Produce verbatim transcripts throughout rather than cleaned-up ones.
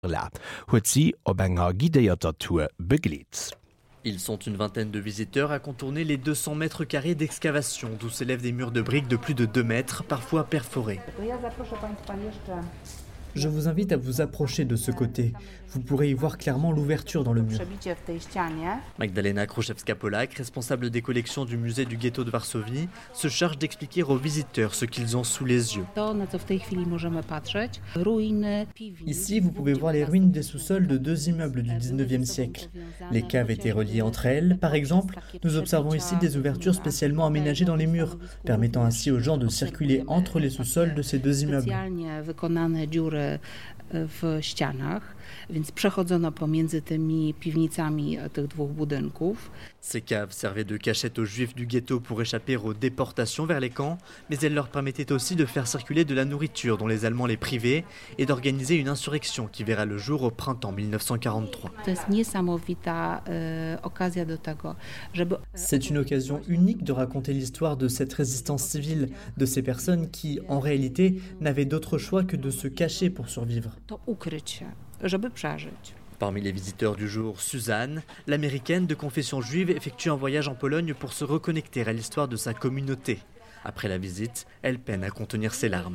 La huet sie op enger guidéierter Tour begleet. Ils sont une vingtaine de visiteurs à contourner les deux cents mètres carrés d'excavation, d'où s'élèvent des murs de briques de plus de deux mètres, parfois perforés. Je vous invite à vous approcher de ce côté. Vous pourrez y voir clairement l'ouverture dans le mur. Magdalena Kruszewska-Polak, responsable des collections du musée du ghetto de Varsovie, se charge d'expliquer aux visiteurs ce qu'ils ont sous les yeux. Ici, vous pouvez voir les ruines des sous-sols de deux immeubles du dix-neuvième siècle. Les caves étaient reliées entre elles. Par exemple, nous observons ici des ouvertures spécialement aménagées dans les murs, permettant ainsi aux gens de circuler entre les sous-sols de ces deux immeubles. w ścianach, więc przechodzono pomiędzy tymi piwnicami tych dwóch budynków. Ces caves servaient de cachette aux juifs du ghetto pour échapper aux déportations vers les camps, mais elles leur permettaient aussi de faire circuler de la nourriture dont les Allemands les privaient et d'organiser une insurrection qui verra le jour au printemps mille neuf cent quarante-trois. C'est une occasion unique de raconter l'histoire de cette résistance civile, de ces personnes qui, en réalité, n'avaient d'autre choix que de se cacher pour survivre. Parmi les visiteurs du jour, Suzanne, l'américaine de confession juive, effectue un voyage en Pologne pour se reconnecter à l'histoire de sa communauté. Après la visite, elle peine à contenir ses larmes.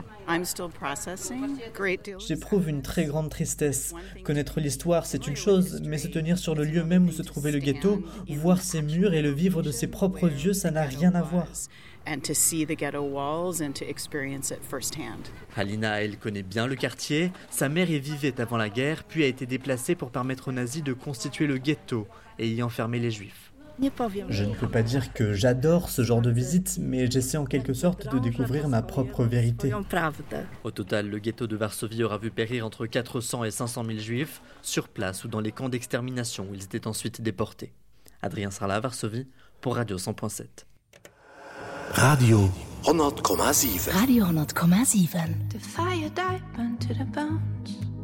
J'éprouve une très grande tristesse. Connaître l'histoire, c'est une chose, mais se tenir sur le lieu même où se trouvait le ghetto, voir ses murs et le vivre de ses propres yeux, ça n'a rien à voir. Halina, elle connaît bien le quartier. Sa mère y vivait avant la guerre, puis a été déplacée pour permettre aux nazis de constituer le ghetto et y enfermer les juifs. Je ne peux pas dire que j'adore ce genre de visite, mais j'essaie en quelque sorte de découvrir ma propre vérité. Au total, le ghetto de Varsovie aura vu périr entre quatre cents et cinq cent mille juifs, sur place ou dans les camps d'extermination où ils étaient ensuite déportés. Adrien Sarla, Varsovie, pour Radio cent point sept. Radio honderd komma sieben. Radio honderd komma sieben. The fire died, burnt to the bone.